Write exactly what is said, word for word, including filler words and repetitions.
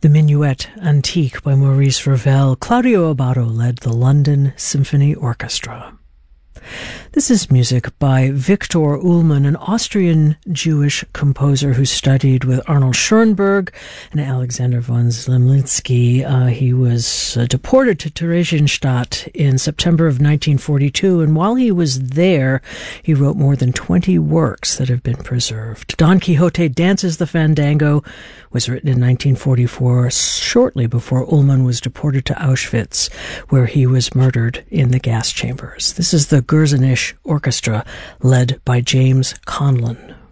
The Minuet Antique by Maurice Ravel. Claudio Abbado led the London Symphony Orchestra. This is music by Viktor Ullmann, an Austrian Jewish composer who studied with Arnold Schoenberg and Alexander von Zemlinsky. Uh, he was uh, deported to Theresienstadt in September of nineteen forty-two, and while he was there, he wrote more than twenty works that have been preserved. Don Quixote Dances the Fandango was written in nineteen forty-four, shortly before Ullmann was deported to Auschwitz, where he was murdered in the gas chambers. This is the Gersenisch Orchestra, led by James Conlon.